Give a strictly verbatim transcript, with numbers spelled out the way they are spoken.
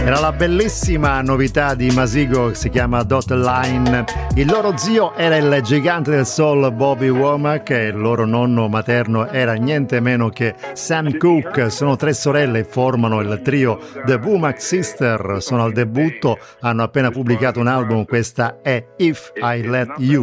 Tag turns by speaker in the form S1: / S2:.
S1: Era la bellissima novità di Masigo che si chiama Dot Line. Il loro zio era il gigante del soul Bobby Womack e il loro nonno materno era niente meno che Sam Cooke. Sono tre sorelle e formano il trio The Womack Sister. Sono al debutto, hanno appena pubblicato un album, questa è If I Let You.